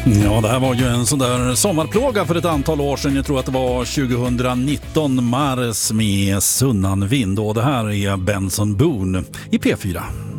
Ja, det här var ju en sån där sommarplåga för ett antal år sedan. Jag tror att det var 2019 mars med Sunnanvind. Och det här är Benson Boone i P4.